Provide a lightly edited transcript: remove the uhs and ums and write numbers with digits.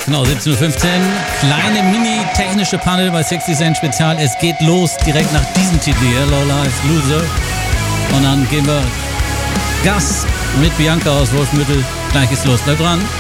Genau, 17.15 Uhr. Kleine mini-technische Panel bei 60 Cent Spezial. Es geht los direkt nach diesem Titel hier, Low Life Loser. Und dann geben wir Gas mit Bianca aus Wolfsmüttel. Gleich geht's los. Bleib dran.